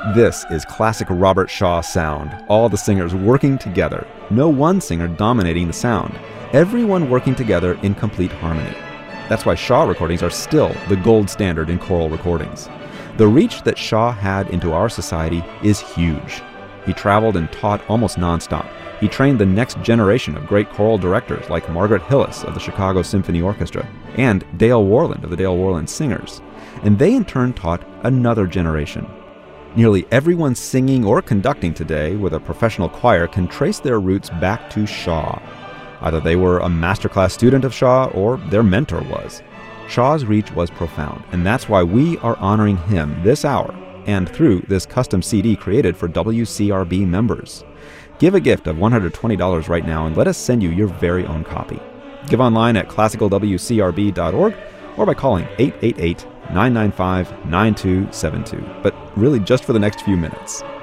This is classic Robert Shaw sound, all the singers working together. No one singer dominating the sound. Everyone working together in complete harmony. That's why Shaw recordings are still the gold standard in choral recordings. The reach that Shaw had into our society is huge. He traveled and taught almost nonstop. He trained the next generation of great choral directors like Margaret Hillis of the Chicago Symphony Orchestra and Dale Worland of the Dale Worland Singers. And they in turn taught another generation. Nearly everyone singing or conducting today with a professional choir can trace their roots back to Shaw. Either they were a masterclass student of Shaw or their mentor was. Shaw's reach was profound, and that's why we are honoring him this hour and through this custom CD created for WCRB members. Give a gift of $120 right now and let us send you your very own copy. Give online at classicalwcrb.org or by calling 888-995-9272, but really just for the next few minutes.